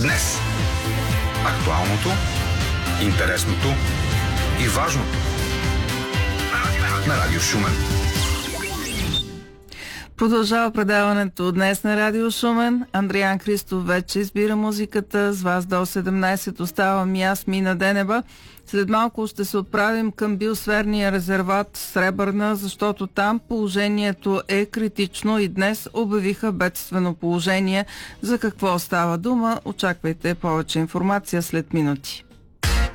Днес. Актуалното, интересното и важното. На Радио Шумен. Продължава предаването днес на Радио Шумен. Андриан Христов вече избира музиката. С вас до 17 оставам и аз, Мина Денева. След малко ще се отправим към биосферния резерват Сребърна, защото там положението е критично и днес обявиха бедствено положение. За какво става дума? Очаквайте повече информация след минути.